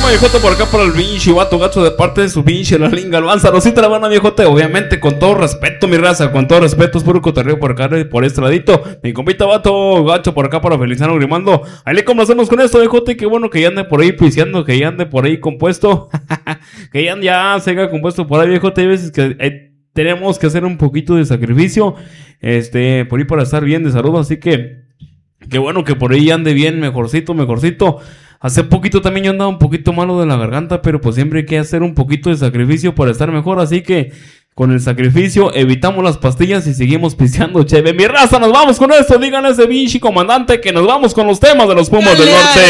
llama viejote por acá para el pinche vato gacho de parte de su pinche la linga albanza. Rosita la buena viejote, obviamente con todo respeto mi raza, con todo respeto, es puro cotorreo por acá, por este ladito. Mi compita vato gacho por acá para Feliciano Grimando. Ahí le comenzamos con esto viejote, qué bueno que ya ande por ahí piseando, que ya ande por ahí compuesto. Que ya se haga compuesto por ahí viejote. Hay veces que tenemos que hacer un poquito de sacrificio, por ahí para estar bien de salud, así que qué bueno que por ahí ande bien, mejorcito. Hace poquito también yo andaba un poquito malo de la garganta, pero pues siempre hay que hacer un poquito de sacrificio para estar mejor, así que con el sacrificio evitamos las pastillas y seguimos pisteando cheve. Mi raza, nos vamos con esto, díganle a ese pinche comandante que nos vamos con los temas de los Pumas del Norte.